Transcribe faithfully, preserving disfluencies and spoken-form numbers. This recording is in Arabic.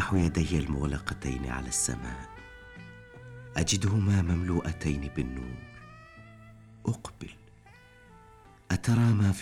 أطرح يدي المغلقتين على السماء، أجدهما مملوءتين بالنور. أقبل، أترى ما في